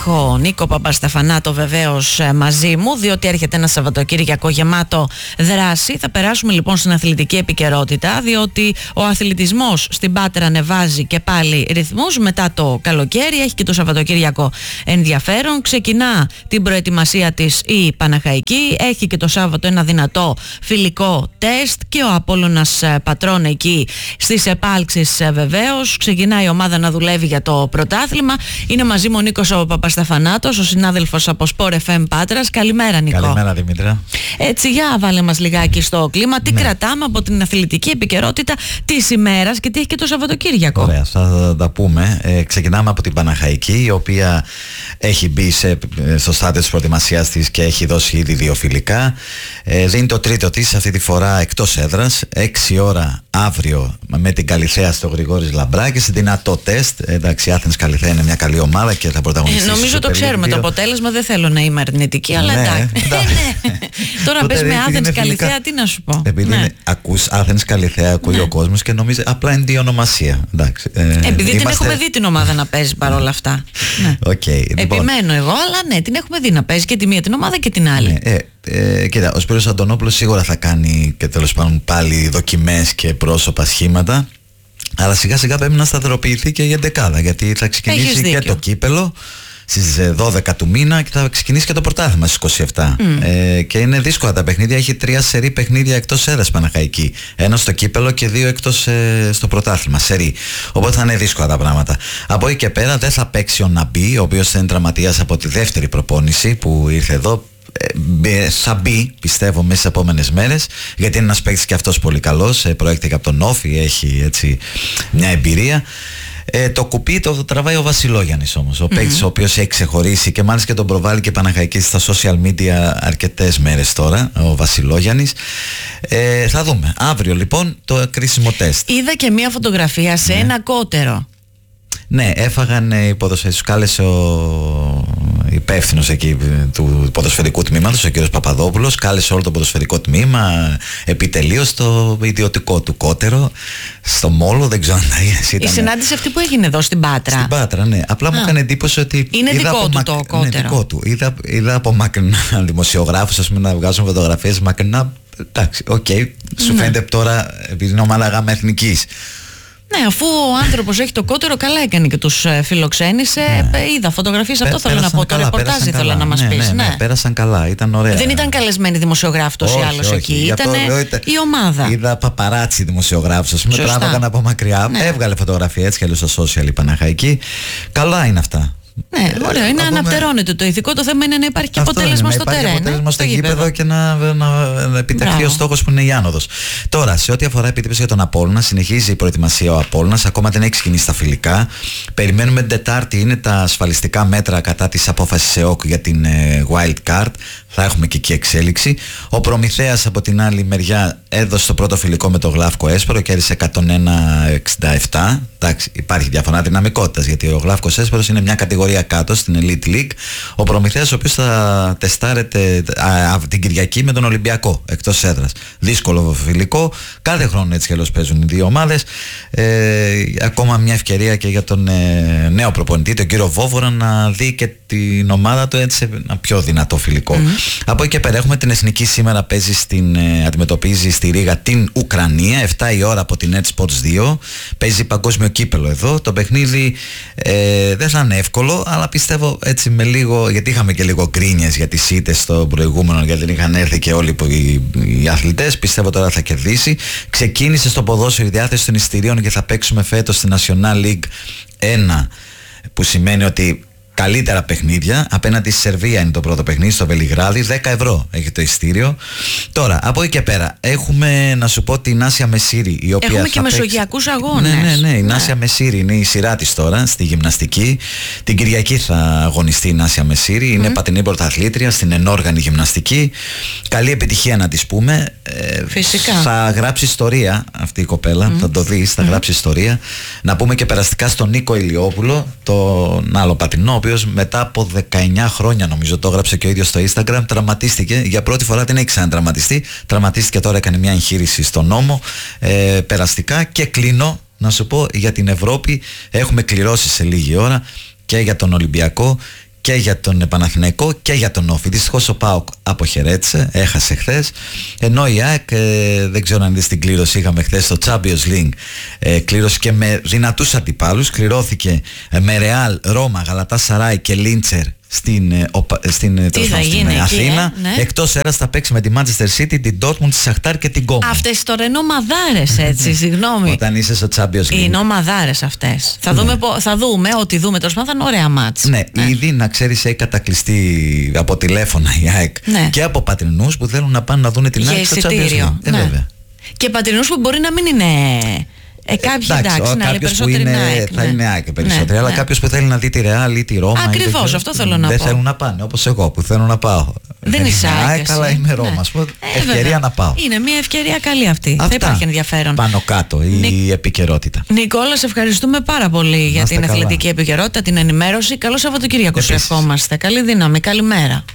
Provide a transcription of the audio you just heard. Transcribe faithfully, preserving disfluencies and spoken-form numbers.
έχω Νίκο Παπαστεφανάτο βεβαίως μαζί μου, διότι έρχεται ένα Σαββατοκύριακο γεμάτο δράση. Θα περάσουμε λοιπόν στην αθλητική επικαιρότητα, διότι ο αθλητισμός στην Πάτρα ανεβάζει και πάλι ρυθμούς μετά το καλοκαίρι. Έχει και το Σαββατοκύριακο ενδιαφέρον. Ξεκινά την προετοιμασία της η Παναχαϊκή. Έχει και το Σάββατο ένα δυνατό φιλικό τεστ και ο Απόλλωνας Πατρών εκεί στις επάλξεις βεβαίως. Ξεκινάει η ομάδα να δουλεύει για το πρωτάθλημα. Είναι μαζί μου ο Νίκος ο Παπαστεφανάτος, ο συνάδελφος από Sport εφ εμ Πάτρας. Καλημέρα, Νίκο. Καλημέρα, Δημήτρα. Έτσι, για βάλε μας λιγάκι στο κλίμα. Τι ναι. κρατάμε από την αθλητική επικαιρότητα της ημέρας και τι έχει και το Σαββατοκύριακο. Ωραία, θα τα πούμε. Ε, ξεκινάμε από την Παναχαϊκή, η οποία έχει μπει σε, στο στάδιο της προετοιμασίας της και έχει δώσει ήδη δύο φιλικά. Ε, δίνει το τρίτο της αυτή τη φορά εκτός έδρας. έξι ώρα αύριο με την Καλιθέα στο Γρηγόρης Λαμπράκης. Δυνατό τεστ. Εντάξει, η Άθενας Καλιθέα είναι μια καλή ομάδα και θα πρωταγωνιστήσει. Ε, νομίζω το ξέρουμε το αποτέλεσμα. Δεν θέλω να είμαι αρνητική, αλλά ναι, εντάξει. Τώρα πες με Άθενας Καλιθέα, τι να σου πω. Επειδή ναι. ακούς Άθενας Καλιθέα, ακούει ναι. ο κόσμος και νομίζει απλά είναι η ονομασία. Εντάξει, ε, Επειδή είμαστε... την έχουμε δει την ομάδα να παίζει παρόλα αυτά. ναι. okay, λοιπόν. Επιμένω εγώ, αλλά ναι, την έχουμε δει να παίζει και τη μία την ομάδα και την άλλη. Ναι, ε, ε, κοίτα, ο Σπύρος Αντωνόπουλος σίγουρα θα κάνει και τέλος πάντων πάλι δοκιμές και πρόσωπα, σχήματα. Αλλά σιγά σιγά πρέπει να σταθεροποιηθεί και η εντεκάδα, γιατί θα ξεκινήσει και το κύπελο στις δώδεκα του μήνα και θα ξεκινήσει και το πρωτάθλημα στις είκοσι επτά. Mm. Ε, και είναι δύσκολα τα παιχνίδια. Έχει τρία σερί παιχνίδια εκτός έδρας Παναχαϊκή. Ένα στο κύπελο και δύο εκτός ε, στο πρωτάθλημα. Σερί. Οπότε θα είναι δύσκολα τα πράγματα. Από εκεί και πέρα δεν θα παίξει ο Ναμπί, ο οποίος είναι τραυματίας από τη δεύτερη προπόνηση που ήρθε εδώ. Ε, θα μπει, πιστεύω, μέσα στις επόμενες μέρες, γιατί είναι ένας παίκτης και αυτός πολύ καλός. Ε, προέρχεται και από τον Όφη, έχει έτσι μια εμπειρία. Ε, το κουπί το τραβάει ο Βασιλόγιαννης όμως, ο mm-hmm. παίκτης ο οποίος έχει ξεχωρίσει και μάλιστα και τον προβάλλει και Παναχαϊκή στα social media αρκετές μέρες τώρα, ο Βασιλόγιαννης. Ε, θα δούμε. Αύριο λοιπόν το κρίσιμο τεστ. Είδα και μια φωτογραφία σε ναι. ένα κότερο. Ναι, έφαγαν οι ποδοσφαιριστές, τους κάλεσε ο υπεύθυνος εκεί του ποδοσφαιρικού τμήματος, ο κ. Παπαδόπουλος, κάλεσε όλο το ποδοσφαιρικό τμήμα επιτελείως στο ιδιωτικό του κότερο, στο Μόλο, δεν ξέρω αν τα ήταν. Η συνάντηση αυτή που έγινε εδώ στην Πάτρα. Στην Πάτρα, ναι. Απλά Α. μου έκανε εντύπωση ότι. Είναι είδα δικό από του μακ... το κότερο. Ναι, δικό του. Είδα, είδα από μακρινά δημοσιογράφους, ας πούμε, να βγάζουν φωτογραφίες μακρινά. Εντάξει, οκ. Okay. Σου ναι. φαίνεται τώρα, επειδή είναι ομάδα γάμα εθνικής. Ναι, αφού ο άνθρωπος έχει το κότερο, καλά έκανε και τους φιλοξένησε. Ναι. Είδα φωτογραφίες, αυτό θέλω να πω. Το ρεπορτάζ ήθελα να μας ναι, πεις. Ναι, ναι, ναι, πέρασαν καλά, ήταν ωραία. Δεν ήταν καλεσμένοι δημοσιογράφοι τόσο ή άλλως εκεί. Ήταν η ομάδα. Είδα παπαράτσι δημοσιογράφους, ας πούμε, τράβαγαν από μακριά. Ναι. Έβγαλε φωτογραφία έτσι και αλλιώς στα social η Παναχαϊκή. Καλά είναι αυτά. Ναι, ωραίο. Είναι να αναπτερώνεται το ηθικό. Το θέμα είναι να υπάρχει και αποτέλεσμα στο τερέν. Να υπάρχει αποτέλεσμα στο γήπεδο και να, να, να επιτευχθεί ο στόχος που είναι η άνοδος. Τώρα, σε ό,τι αφορά επιτύπωση για τον Απόλλωνα, συνεχίζει η προετοιμασία ο Απόλλωνας. Ακόμα δεν έχει ξεκινήσει τα φιλικά. Περιμένουμε την Τετάρτη, είναι τα ασφαλιστικά μέτρα κατά της απόφασης ΕΟΚ για την ε, Wild Card. Θα έχουμε και εκεί εξέλιξη. Ο Προμηθέας από την άλλη μεριά έδωσε το πρώτο φιλικό με το Γλαύκο Έσπερο, κέρδισε εκατόν ένα εξήντα επτά. Εντάξει, υπάρχει διαφορά δυναμικότητας, γιατί ο Γλαύκος Έσπερος είναι μια κατηγορία κάτω στην Elite League. Ο Προμηθέας, ο οποίος θα τεστάρεται α, α, την Κυριακή με τον Ολυμπιακό εκτός έδρας. Δύσκολο φιλικό. Κάθε χρόνο έτσι κι αλλιώς παίζουν οι δύο ομάδες. Ε, ακόμα μια ευκαιρία και για τον ε, νέο προπονητή, τον κύριο Βόβορα, να δει και την ομάδα του έτσι σε ένα πιο δυνατό φιλικό. Mm-hmm. Από εκεί και πέρα έχουμε την Εθνική σήμερα, παίζει στην, ε, αντιμετωπίζει στη Ρήγα την Ουκρανία, επτά η ώρα από την Edge Sports δύο. Παίζει παγκόσμιο κύπελο εδώ. Το παιχνίδι ε, δεν θα είναι εύκολο, αλλά πιστεύω έτσι με λίγο, γιατί είχαμε και λίγο γκρίνιες για τις ήττες στο προηγούμενο, γιατί δεν είχαν έρθει και όλοι οι, οι αθλητές. Πιστεύω τώρα θα κερδίσει. Ξεκίνησε στο ποδόσφαιρο η διάθεση των εισιτηρίων και θα παίξουμε φέτος στη National League ένα, που σημαίνει ότι καλύτερα παιχνίδια. Απέναντι στη Σερβία είναι το πρώτο παιχνίδι, στο Βελιγράδι. δέκα ευρώ έχει το ειστήριο. Τώρα, από εκεί και πέρα, έχουμε να σου πω την Άσια Μεσίρη, η οποία. Έχουμε και μεσογειακούς αγώνες. Ναι, ναι, ναι. Η ναι. Άσια Μεσίρη είναι η σειρά της τώρα στη γυμναστική. Την Κυριακή θα αγωνιστεί η Άσια Μεσίρη. Είναι mm. πατινή πρωταθλήτρια στην ενόργανη γυμναστική. Καλή επιτυχία να της πούμε. Φυσικά. Θα γράψει ιστορία αυτή η κοπέλα. Mm. Θα το δεις, θα mm. γράψει ιστορία. Να πούμε και περαστικά στον Νίκο Ηλιόπουλο, τον άλλο πατινό, ο οποίος μετά από δεκαεννιά χρόνια, νομίζω το έγραψε και ο ίδιος στο Instagram, τραυματίστηκε. Για πρώτη φορά δεν έχει ξανατραυματιστεί. Τραυματίστηκε τώρα, έκανε μια εγχείρηση στον νόμο. Ε, περαστικά. Και κλείνω να σου πω για την Ευρώπη. Έχουμε κληρώσει σε λίγη ώρα και για τον Ολυμπιακό και για τον Παναθηναϊκό και για τον Όφη. Δυστυχώς ο ΠΑΟΚ αποχαιρέτησε, έχασε χθες. Ενώ η ΑΕΚ, ε, δεν ξέρω αν είδες την κλήρωση, είχαμε χθες στο Champions League ε, κλήρωση και με δυνατούς αντιπάλους. Κληρώθηκε ε, με Ρεάλ, Ρώμα, Γαλατάσαράι και Λίντσερ στην, ε, οπα, στην, ε, στην εκεί, Αθήνα. Ε, ναι. Εκτός έδρας θα παίξει με τη Manchester City, την Dortmund, τη Σαχτάρ και την Κόμο. Αυτές τώρα είναι ομαδάρες, έτσι, συγγνώμη. Όταν είσαι στο Champions League. Είναι ομαδάρες αυτές. Θα, ναι. δούμε, θα δούμε, ό,τι δούμε τέλος πάντων, θα είναι ωραία μάτς. Ναι, ναι, ήδη να ξέρεις έχει κατακλειστεί από τηλέφωνα η ΑΕΚ, ναι, και από πατρινούς που θέλουν να πάνε να δουν την ΑΕΚ στο Champions League. Ε, ναι. βέβαια. Και πατρινούς που μπορεί να μην είναι. Ε, κάποιοι εντάξει, εντάξει να κάποιος που είναι, ΑΕΚ, θα ναι. είναι ΑΕΚ περισσότεροι, ναι, αλλά ναι. κάποιος που θέλει να δει τη Ρεάλ ή τη Ρώμα. Ακριβώς, αυτό θέλω να δεν πω. Δεν θέλουν να πάνε, όπως εγώ που θέλω να πάω. Δεν είσαι ΑΕΚ, αλλά είμαι Ρώμα. Ναι. Ε, ευκαιρία βέβαια. Να πάω. Είναι μια ευκαιρία καλή αυτή. Αυτά. Θα υπάρχει ενδιαφέρον. Πάνω κάτω η Νι... επικαιρότητα. Νικόλα, σε ευχαριστούμε πάρα πολύ για την καλά. αθλητική επικαιρότητα, την ενημέρωση. Καλό Σαββατοκύριακο σου ευχόμαστε. Καλή δύναμη, καλημέρα.